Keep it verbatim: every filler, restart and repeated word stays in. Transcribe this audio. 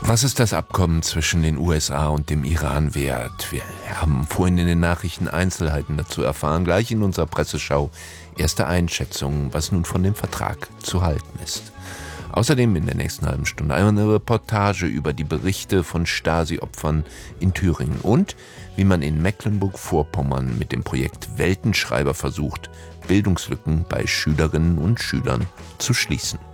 Was ist das Abkommen zwischen den U S A und dem Iran wert? Wir haben vorhin in den Nachrichten Einzelheiten dazu erfahren, gleich in unserer Presseschau erste Einschätzungen, was nun von dem Vertrag zu halten ist. Außerdem in der nächsten halben Stunde eine Reportage über die Berichte von Stasi-Opfern in Thüringen und wie man in Mecklenburg-Vorpommern mit dem Projekt Weltenschreiber versucht, Bildungslücken bei Schülerinnen und Schülern zu schließen.